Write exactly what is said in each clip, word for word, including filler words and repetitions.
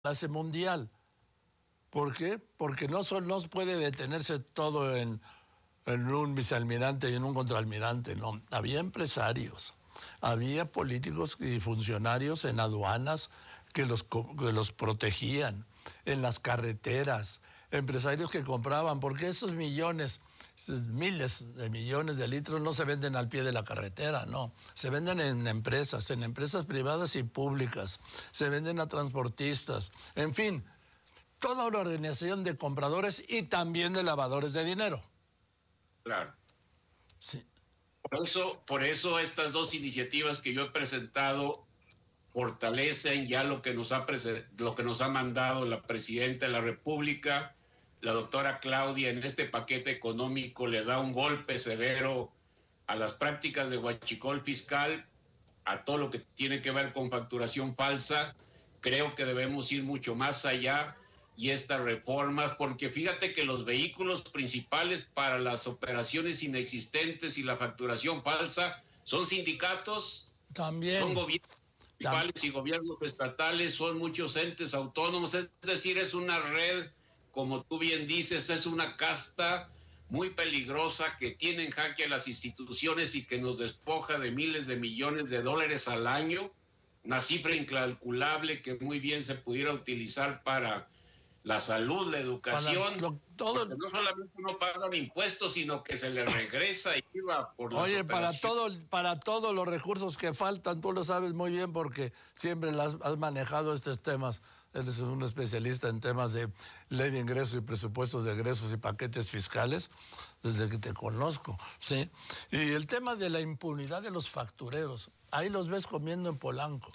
clase mundial. ¿Por qué? Porque no, son, no puede detenerse todo en, en un vicealmirante y en un contraalmirante, no. Había empresarios, había políticos y funcionarios en aduanas que los, que los protegían, en las carreteras, empresarios que compraban, porque esos millones, esos miles de millones de litros no se venden al pie de la carretera, no. Se venden en empresas, en empresas privadas y públicas, se venden a transportistas, en fin, toda una organización de compradores y también de lavadores de dinero. Claro. Sí. Por eso, por eso estas dos iniciativas que yo he presentado fortalecen ya lo que nos ha, lo que nos ha mandado la Presidenta de la República. La doctora Claudia en este paquete económico le da un golpe severo a las prácticas de huachicol fiscal, a todo lo que tiene que ver con facturación falsa. Creo que debemos ir mucho más allá y estas reformas, porque fíjate que los vehículos principales para las operaciones inexistentes y la facturación falsa son sindicatos, también son gobiernos municipales y gobiernos estatales, son muchos entes autónomos, es decir, es una red, como tú bien dices, es una casta muy peligrosa que tiene en jaque a las instituciones y que nos despoja de miles de millones de dólares al año, una cifra incalculable que muy bien se pudiera utilizar para la salud, la educación, lo, todo, porque no solamente no pagan impuestos, sino que se les regresa I V A por las Oye, para operaciones. todo, para todos los recursos que faltan, tú lo sabes muy bien porque siempre las, has manejado estos temas. Eres un especialista en temas de ley de ingresos y presupuestos de egresos y paquetes fiscales desde que te conozco, ¿sí? Y el tema de la impunidad de los factureros, ahí los ves comiendo en Polanco.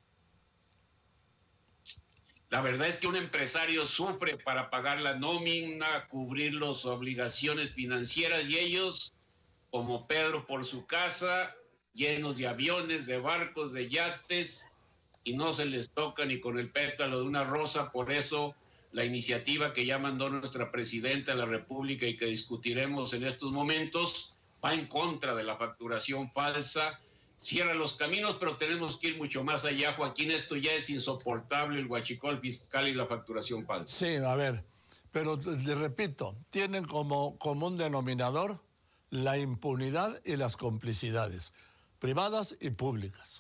La verdad es que un empresario sufre para pagar la nómina, cubrir las obligaciones financieras y ellos, como Pedro por su casa, llenos de aviones, de barcos, de yates, y no se les toca ni con el pétalo de una rosa. Por eso la iniciativa que ya mandó nuestra Presidenta de la República y que discutiremos en estos momentos va en contra de la facturación falsa. Cierra los caminos, pero tenemos que ir mucho más allá, Joaquín. Esto ya es insoportable, el huachicol fiscal y la facturación falsa. Sí, a ver, pero les repito, tienen como común denominador la impunidad y las complicidades, privadas y públicas.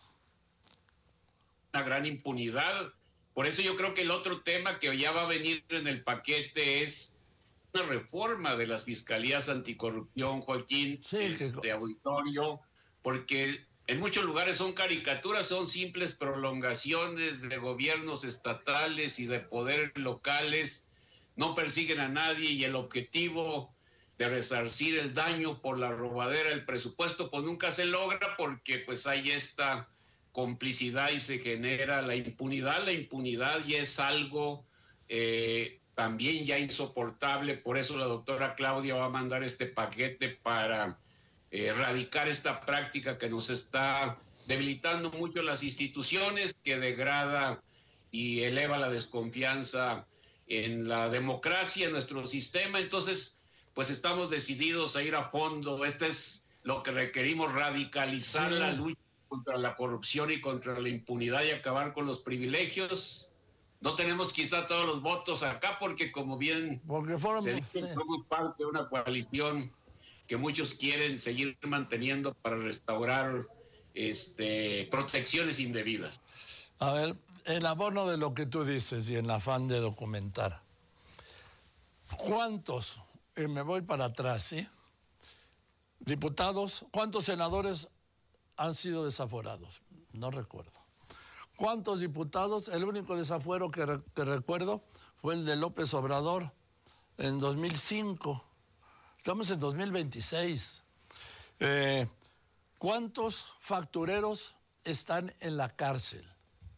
Una gran impunidad. Por eso yo creo que el otro tema que ya va a venir en el paquete es una reforma de las fiscalías anticorrupción, Joaquín, sí, este que... auditorio, porque en muchos lugares son caricaturas, son simples prolongaciones de gobiernos estatales y de poderes locales, no persiguen a nadie y el objetivo de resarcir el daño por la robadera del presupuesto pues nunca se logra porque pues hay esta complicidad y se genera la impunidad. La impunidad ya es algo eh, también ya insoportable, por eso la doctora Claudia va a mandar este paquete para erradicar esta práctica que nos está debilitando mucho las instituciones, que degrada y eleva la desconfianza en la democracia, en nuestro sistema. Entonces, pues estamos decididos a ir a fondo. Este es lo que requerimos, radicalizar sí. la lucha contra la corrupción y contra la impunidad y acabar con los privilegios. No tenemos quizá todos los votos acá porque, como bien porque fueron, se dice, sí. somos parte de una coalición que muchos quieren seguir manteniendo para restaurar este, protecciones indebidas. A ver, en abono de lo que tú dices y en afán de documentar, ¿cuántos, y me voy para atrás, ¿sí? Diputados, ¿cuántos senadores han sido desaforados? No recuerdo. ¿Cuántos diputados? El único desafuero que, re, que recuerdo fue el de López Obrador en dos mil cinco. Estamos en dos mil veintiséis. Eh, ¿Cuántos factureros están en la cárcel?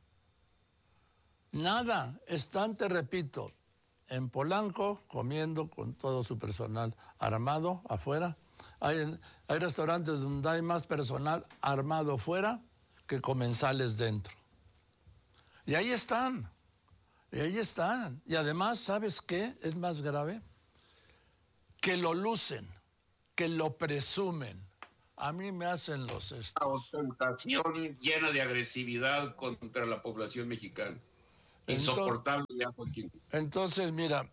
Nada. Están, te repito, en Polanco comiendo con todo su personal armado afuera. Hay, hay restaurantes donde hay más personal armado afuera que comensales dentro. Y ahí están. Y ahí están. Y además, ¿sabes qué es más grave? Que lo lucen, que lo presumen. A mí me hacen los estos. Una ostentación llena de agresividad contra la población mexicana. insoportable ya, Joaquín. Entonces, mira,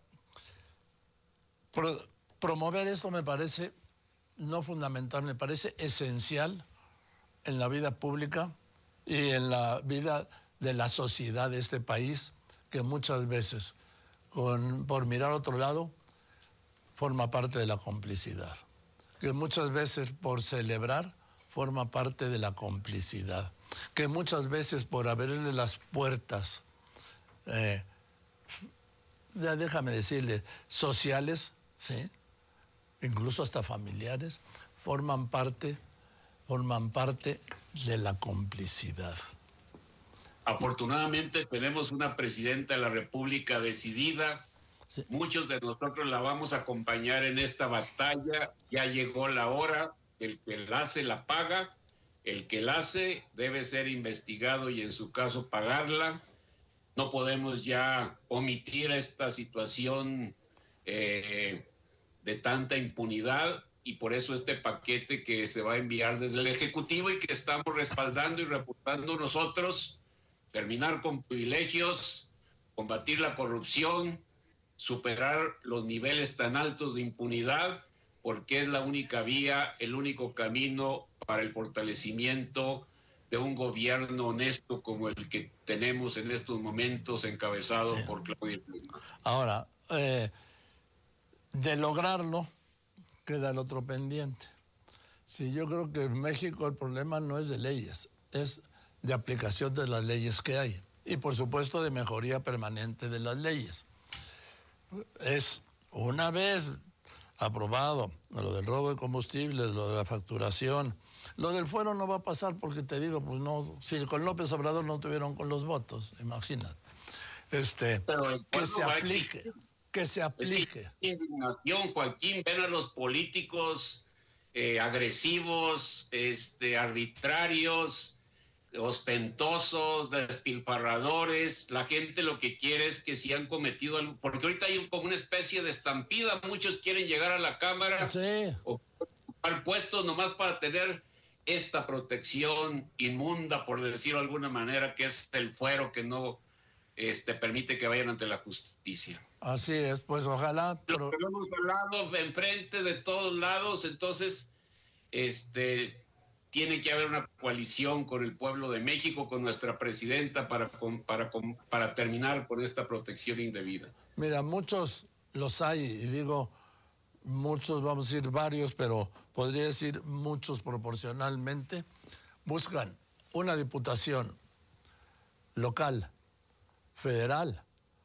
pro, promover esto me parece no fundamental, me parece esencial en la vida pública y en la vida de la sociedad de este país, que muchas veces, con, por mirar a otro lado, forma parte de la complicidad. Que muchas veces por celebrar forma parte de la complicidad. Que muchas veces por abrirle las puertas, eh, ya déjame decirle, sociales, ¿sí? Incluso hasta familiares, forman parte, forman parte de la complicidad. Afortunadamente tenemos una presidenta de la República decidida. Sí. Muchos de nosotros la vamos a acompañar en esta batalla. Ya llegó la hora. El que la hace la paga. El que la hace debe ser investigado y en su caso pagarla. No podemos ya omitir esta situación eh, de tanta impunidad, y por eso este paquete que se va a enviar desde el Ejecutivo y que estamos respaldando y reportando nosotros: terminar con privilegios, combatir la corrupción, superar los niveles tan altos de impunidad, porque es la única vía, el único camino para el fortalecimiento de un gobierno honesto como el que tenemos en estos momentos, encabezado sí. por Claudia Sheinbaum. Ahora, eh, de lograrlo, queda el otro pendiente. Sí, yo creo que en México el problema no es de leyes, es de aplicación de las leyes que hay y por supuesto de mejoría permanente de las leyes. Es una vez aprobado lo del robo de combustibles, lo de la facturación, lo del fuero no va a pasar porque te digo, pues no, si con López Obrador no tuvieron con los votos, imagínate. Este, que se aplique, que se aplique. Indignación, Joaquín, ven a los políticos eh, agresivos, este, arbitrarios, ostentosos, despilfarradores. La gente lo que quiere es que si han cometido algo, porque ahorita hay como una especie de estampida, muchos quieren llegar a la Cámara sí. o ocupar puestos nomás para tener esta protección inmunda, por decirlo de alguna manera, que es el fuero que no este, permite que vayan ante la justicia. Así es, pues ojalá. Pero... Lo tenemos al lado, enfrente, de todos lados, entonces, este... tiene que haber una coalición con el pueblo de México, con nuestra presidenta, para, para, para terminar con esta protección indebida. Mira, muchos los hay, y digo muchos, vamos a decir varios, pero podría decir muchos proporcionalmente, buscan una diputación local, federal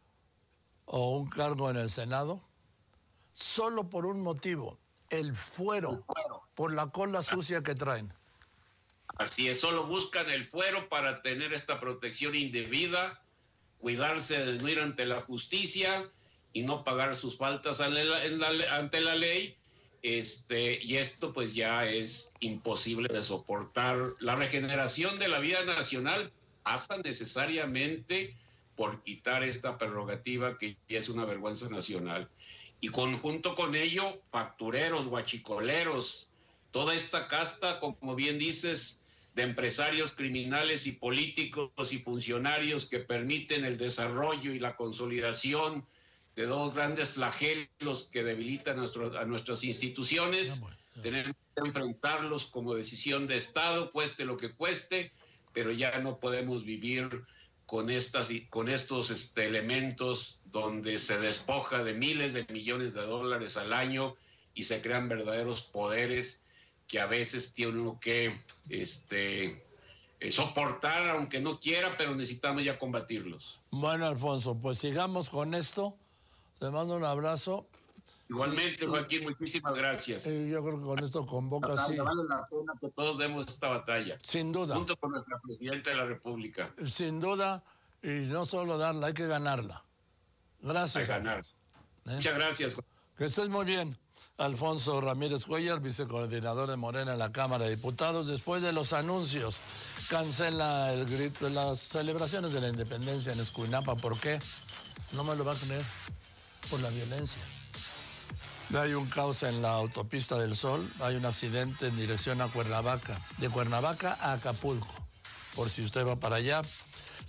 o un cargo en el Senado, solo por un motivo: el fuero, el fuero. por la cola sucia que traen. Así es, solo buscan el fuero para tener esta protección indebida, cuidarse de no ir ante la justicia y no pagar sus faltas ante la ley, este, y esto pues ya es imposible de soportar. La regeneración de la vida nacional pasa necesariamente por quitar esta prerrogativa que es una vergüenza nacional. Y conjunto con ello, factureros, guachicoleros, toda esta casta, como bien dices, de empresarios criminales y políticos y funcionarios que permiten el desarrollo y la consolidación de dos grandes flagelos que debilitan nuestro, a nuestras instituciones. Tenemos que enfrentarlos como decisión de Estado, cueste lo que cueste, pero ya no podemos vivir con, estas, con estos este, elementos donde se despoja de miles de millones de dólares al año y se crean verdaderos poderes que a veces tiene uno que este, eh, soportar, aunque no quiera, pero necesitamos ya combatirlos. Bueno, Alfonso, pues sigamos con esto. Te mando un abrazo. Igualmente, y, Joaquín, muchísimas gracias. Y yo creo que con esto convoca así. Vale la pena que todos demos esta batalla. Sin duda. Junto con nuestra presidenta de la República. Sin duda, y no solo darla, hay que ganarla. Gracias. Hay que ganar. ¿Eh? Muchas gracias. Que estés muy bien. Alfonso Ramírez Cuellar, vicecoordinador de Morena en la Cámara de Diputados. Después de los anuncios, cancela el grito, las celebraciones de la independencia en Escuinapa. ¿Por qué? No me lo va a creer. Por la violencia. Hay un caos en la autopista del Sol, hay un accidente en dirección a Cuernavaca, de Cuernavaca a Acapulco, por si usted va para allá.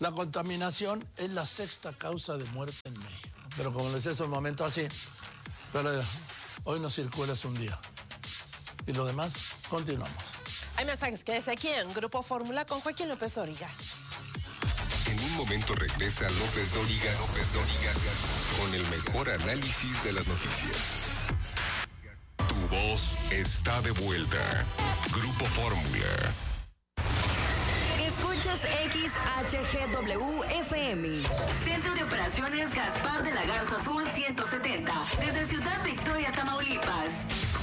La contaminación es la sexta causa de muerte en México. Pero como les decía, es un momento así. Pero eh, hoy no circula, es un día. Y lo demás, continuamos. Hay mensajes, quédese aquí en Grupo Fórmula con Joaquín López Dóriga. En un momento regresa López Dóriga, López Dóriga, con el mejor análisis de las noticias. Tu voz está de vuelta. Grupo Fórmula. Escuchas X H G W F M. Centro de Operaciones Gaspar de la Garza Sur ciento setenta. Desde Ciudad Victoria, Tamaulipas.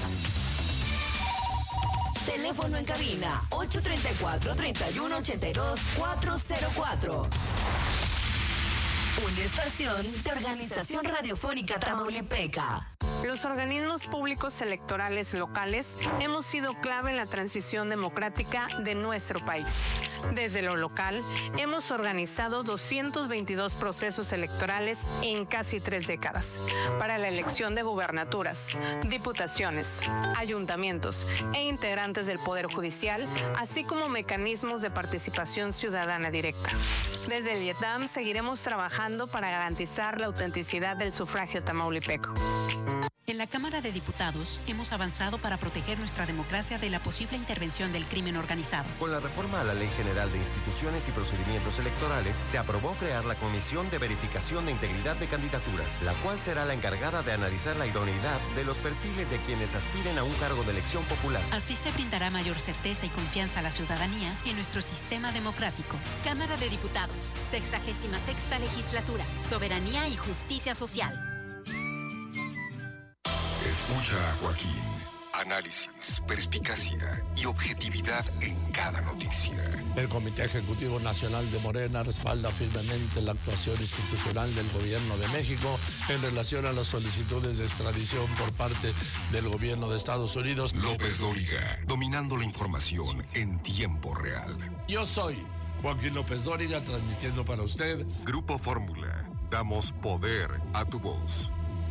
Teléfono en cabina ocho tres cuatro, tres uno ocho dos, cuatro cero cuatro. Una estación de Organización Radiofónica Tamaulipeca. Los organismos públicos electorales locales hemos sido clave en la transición democrática de nuestro país. Desde lo local, hemos organizado doscientos veintidós procesos electorales en casi tres décadas para la elección de gubernaturas, diputaciones, ayuntamientos e integrantes del Poder Judicial, así como mecanismos de participación ciudadana directa. Desde el IETAM seguiremos trabajando para garantizar la autenticidad del sufragio tamaulipeco. En la Cámara de Diputados hemos avanzado para proteger nuestra democracia de la posible intervención del crimen organizado. Con la reforma a la Ley General de Instituciones y Procedimientos Electorales, se aprobó crear la Comisión de Verificación de Integridad de Candidaturas, la cual será la encargada de analizar la idoneidad de los perfiles de quienes aspiren a un cargo de elección popular. Así se brindará mayor certeza y confianza a la ciudadanía en nuestro sistema democrático. Cámara de Diputados, sexagésima sexta legislatura, soberanía y justicia social. Escucha a Joaquín. Análisis, perspicacia y objetividad en cada noticia. El Comité Ejecutivo Nacional de Morena respalda firmemente la actuación institucional del Gobierno de México en relación a las solicitudes de extradición por parte del Gobierno de Estados Unidos. López Dóriga, dominando la información en tiempo real. Yo soy Joaquín López Dóriga, transmitiendo para usted Grupo Fórmula. Damos poder a tu voz.